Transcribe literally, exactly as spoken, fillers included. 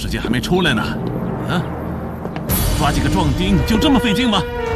时间还没出来呢。啊，抓几个壮丁就这么费劲吗？